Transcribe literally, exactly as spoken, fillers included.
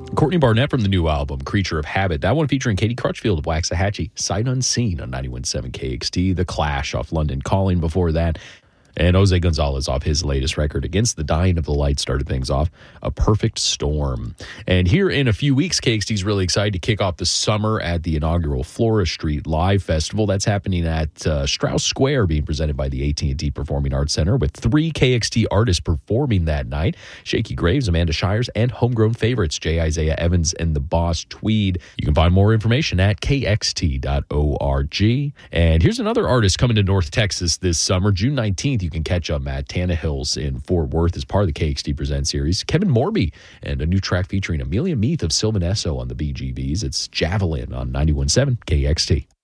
Courtney Barnett from the new album, Creature of Habit. That one featuring Katie Crutchfield of Waxahachie. Sight Unseen on ninety-one point seven K X T. The Clash off London Calling before that. And Jose Gonzalez off his latest record, Against the Dying of the Light, started things off. A Perfect Storm. And here in a few weeks, K X T is really excited to kick off the summer at the inaugural Flora Street Live Festival. That's happening at uh, Strauss Square, being presented by the A T and T Performing Arts Center, with three K X T artists performing that night. Shaky Graves, Amanda Shires, and homegrown favorites, J. Isaiah Evans and the Boss Tweed. You can find more information at k x t dot org. And here's another artist coming to North Texas this summer, June nineteenth. You can catch them at Tannehill's in Fort Worth as part of the K X T Present series. Kevin Morby and a new track featuring Amelia Meath of Sylvan Esso on the B G Vs. It's Javelin on ninety-one point seven K X T.